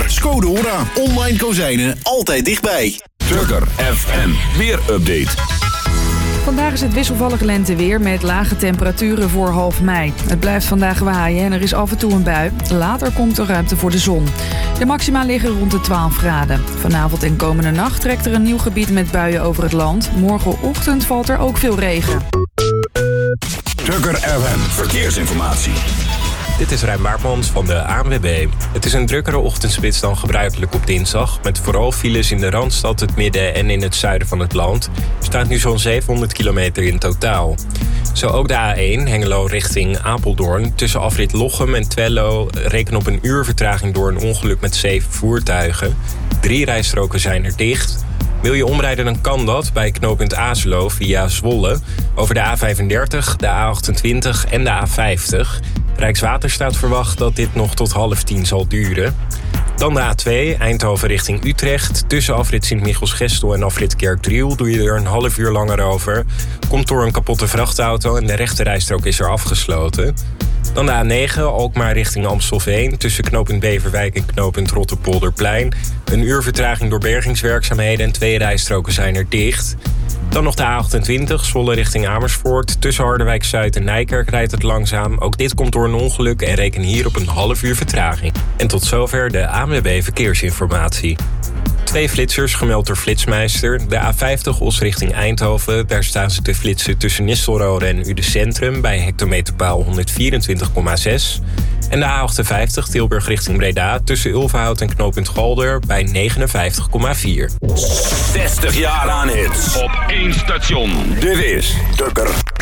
Drukker. Scodora. Online kozijnen. Altijd dichtbij. Drukker FM. Weerupdate. Vandaag is het wisselvallig lenteweer met lage temperaturen voor half mei. Het blijft vandaag waaien en er is af en toe een bui. Later komt er ruimte voor de zon. De maxima liggen rond de 12 graden. Vanavond en komende nacht trekt er een nieuw gebied met buien over het land. Morgenochtend valt er ook veel regen. Drukker FM. Verkeersinformatie. Dit is Rijn Baartmans van de ANWB. Het is een drukkere ochtendspits dan gebruikelijk op dinsdag, met vooral files in de Randstad, het midden en in het zuiden van het land. Er staat nu zo'n 700 kilometer in totaal. Zo ook de A1, Hengelo richting Apeldoorn. Tussen afrit Lochem en Twello reken op een uur vertraging door een ongeluk met 7 voertuigen. 3 rijstroken zijn er dicht. Wil je omrijden, dan kan dat bij knooppunt Azelo via Zwolle over de A35, de A28 en de A50. Rijkswaterstaat verwacht dat dit nog tot 9:30 zal duren. Dan de A2, Eindhoven richting Utrecht. Tussen afrit Sint-Michels-Gestel en afrit Kerkdriel doe je er een half uur langer over. Komt door een kapotte vrachtauto en de rechterrijstrook is er afgesloten. Dan de A9, Alkmaar richting Amstelveen. Tussen knooppunt Beverwijk en knooppunt Rotterpolderplein. Een uur vertraging door bergingswerkzaamheden en 2 rijstroken zijn er dicht. Dan nog de A28, Zwolle richting Amersfoort. Tussen Harderwijk-Zuid en Nijkerk rijdt het langzaam. Ook dit komt door een ongeluk en reken hier op een half uur vertraging. En tot zover de ANWB Verkeersinformatie. 2 flitsers gemeld door Flitsmeister. De A50 Os richting Eindhoven. Daar staan ze te flitsen tussen Nistelrode en Uden Centrum bij hectometerpaal 124,6. En de A58 Tilburg richting Breda tussen Ulverhout en knooppunt Galder bij 59,4. 60 jaar aan hits. Op 1 station. Dit is Drukker